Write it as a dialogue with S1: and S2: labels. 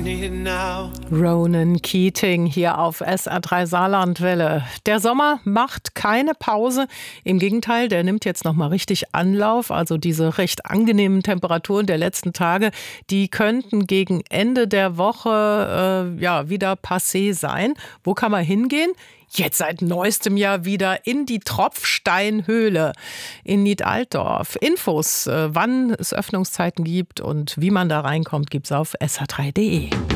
S1: Ronan Keating hier auf SR3 Saarlandwelle. Der Sommer macht keine Pause. Im Gegenteil, der nimmt jetzt nochmal richtig Anlauf. Also diese recht angenehmen Temperaturen der letzten Tage, die könnten gegen Ende der Woche wieder passé sein. Wo kann man hingehen? Jetzt seit neuestem Jahr wieder in die Tropfsteinhöhle in Niedaltdorf. Infos, wann es Öffnungszeiten gibt und wie man da reinkommt, gibt's auf sr3.de.